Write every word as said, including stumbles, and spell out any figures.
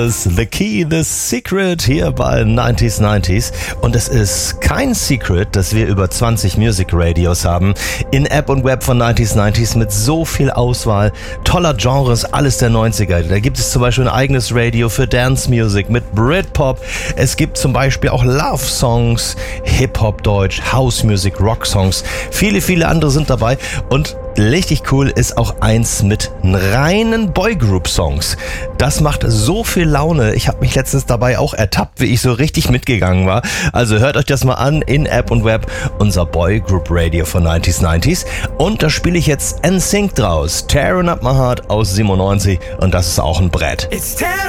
The Key, The Secret hier bei neunzig neunzig und es ist kein Secret, dass wir über zwanzig Music Radios haben in App und Web von neunzig neunzig mit so viel Auswahl, toller Genres, alles der neunziger. Da gibt es zum Beispiel ein eigenes Radio für Dance Music mit Britpop. Es gibt zum Beispiel auch Love Songs, Hip-Hop, Deutsch, House Music, Rock Songs. Viele, viele andere sind dabei und richtig cool ist auch eins mit reinen Boygroup-Songs. Das macht so viel Laune. Ich habe mich letztens dabei auch ertappt, wie ich so richtig mitgegangen war. Also hört euch das mal an in App und Web, unser Boygroup-Radio von neunzig neunzig. Und da spiele ich jetzt N Sync draus. Tearing Up My Heart aus siebenundneunzig und das ist auch ein Brett. It's